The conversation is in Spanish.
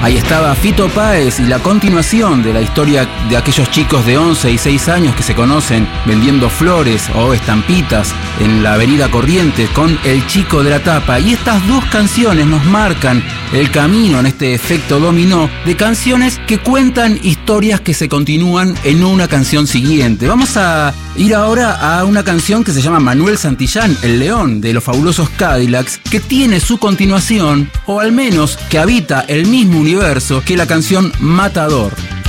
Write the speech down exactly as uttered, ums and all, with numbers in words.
Ahí estaba Fito Páez y la continuación de la historia de aquellos chicos de once y seis años que se conocen vendiendo flores o estampitas en la avenida Corrientes con El Chico de la Tapa. Y estas dos canciones nos marcan el camino en este efecto dominó de canciones que cuentan historias que se continúan en una canción siguiente. Vamos a ir ahora a una canción que se llama Manuel Santillán, El León, de los Fabulosos Cadillacs, que tiene su continuación, o al menos que habita el mismo universo que la canción Matador.